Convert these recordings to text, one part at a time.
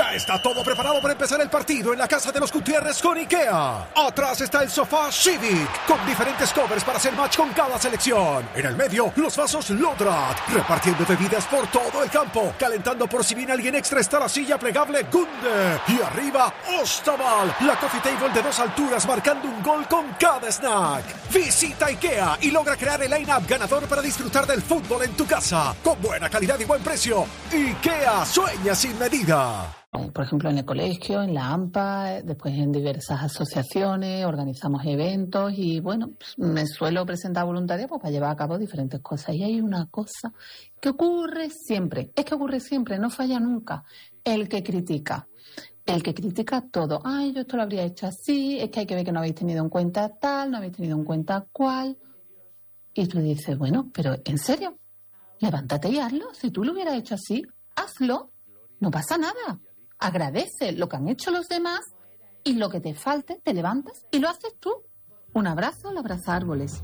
Ya está todo preparado para empezar el partido en la casa de los Gutiérrez con IKEA. Atrás está el sofá Civic, con diferentes covers para hacer match con cada selección. En el medio, los vasos Lodrat, repartiendo bebidas por todo el campo. Calentando por si viene alguien extra está la silla plegable Gunde. Y arriba, Ostaval, la coffee table de 2 alturas marcando un gol con cada snack. Visita IKEA y logra crear el line-up ganador para disfrutar del fútbol en tu casa. Con buena calidad y buen precio. IKEA, sueña sin medida. Por ejemplo, en el colegio, en la AMPA, después en diversas asociaciones, organizamos eventos y, bueno, pues me suelo presentar voluntaria pues, para llevar a cabo diferentes cosas. Y hay una cosa que ocurre siempre, no falla nunca, el que critica. El que critica todo. Ay, yo esto lo habría hecho así, es que hay que ver que no habéis tenido en cuenta tal, no habéis tenido en cuenta cual. Y tú dices, bueno, pero ¿en serio? Levántate y hazlo. Si tú lo hubieras hecho así, hazlo. No pasa nada. Agradece lo que han hecho los demás y lo que te falte, te levantas y lo haces tú. Un abrazo, el abraza árboles.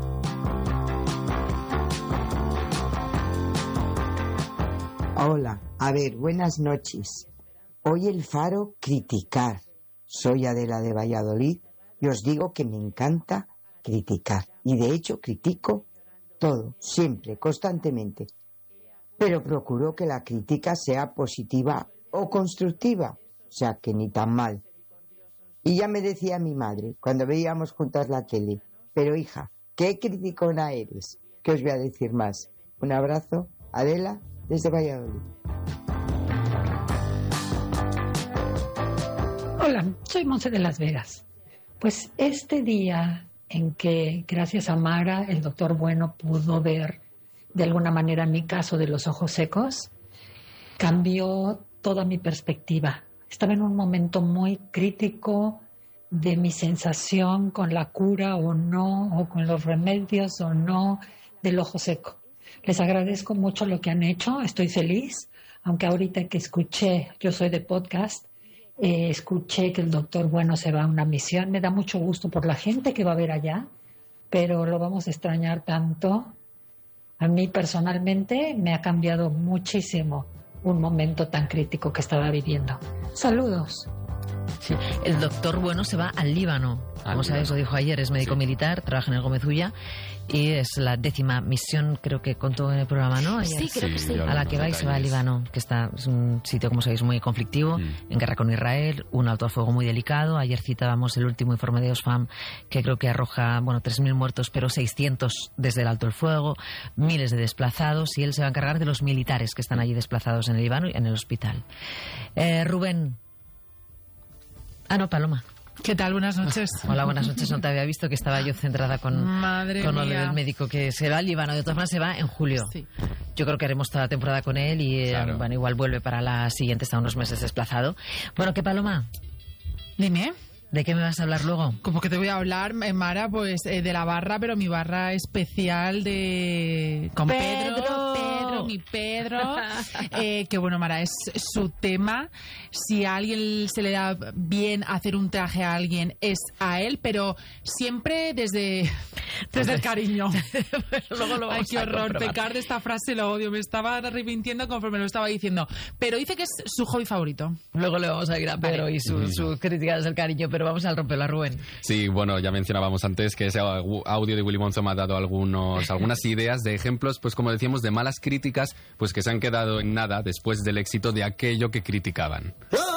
Hola, a ver, buenas noches. Hoy el Faro, criticar. Soy Adela de Valladolid y os digo que me encanta criticar. Y de hecho critico todo, siempre, constantemente. Pero procuro que la crítica sea positiva o constructiva, o sea, que ni tan mal. Y ya me decía mi madre, cuando veíamos juntas la tele, pero hija, qué criticona eres. ¿Qué os voy a decir más? Un abrazo, Adela, desde Valladolid. Hola, soy Monse de Las Vegas. Pues este día en que, gracias a Mara, el doctor Bueno pudo ver de alguna manera mi caso de los ojos secos, cambió toda mi perspectiva. Estaba en un momento muy crítico de mi sensación con la cura o no, o con los remedios o no del ojo seco. Les agradezco mucho lo que han hecho, estoy feliz, aunque ahorita que escuché, yo soy de podcast, escuché que el doctor Bueno se va a una misión. Me da mucho gusto por la gente que va a ver allá, pero lo vamos a extrañar tanto. A mí personalmente me ha cambiado muchísimo un momento tan crítico que estaba viviendo. Saludos. Sí, el doctor Bueno se va al Líbano. Como sabes, lo dijo ayer, es médico militar, trabaja en el Gómez Ulla y es la 10ª misión, creo que contó en el programa, ¿no? Ayer. Sí, creo que sí. A la que va y se va al Líbano, que es un sitio, como sabéis, muy conflictivo, en guerra con Israel, un alto al fuego muy delicado. Ayer citábamos el último informe de Oxfam, que creo que arroja, 3.000 muertos, pero 600 desde el alto al fuego, miles de desplazados, y él se va a encargar de los militares que están allí desplazados en el Líbano y en el hospital. Rubén. Paloma. ¿Qué tal? Buenas noches. Hola, buenas noches. No te había visto, que estaba yo centrada con lo del médico que se va al Líbano. De todas maneras, se va en julio. Sí. Yo creo que haremos toda la temporada con él y claro. Igual vuelve para la siguiente, está unos meses desplazado. Bueno, ¿qué, Paloma? Dime. ¿De qué me vas a hablar luego? Como que te voy a hablar, Mara, pues de la barra, pero mi barra especial con Pedro, mi Pedro. Que bueno, Mara, es su tema. Si a alguien se le da bien hacer un traje a alguien, es a él, pero siempre desde el cariño. Luego lo Ay, qué horror, comprobar. pecar de esta frase lo odio. Me estaba arrepintiendo conforme lo estaba diciendo. Pero dice que es su hobby favorito. Luego le vamos a ir a Pedro y su crítica desde el cariño, pero vamos al romperla, Rubén. Sí, bueno, ya mencionábamos antes que ese audio de Willy Monzo me ha dado algunas ideas de ejemplos, pues como decíamos, de malas críticas, pues que se han quedado en nada después del éxito de aquello que criticaban.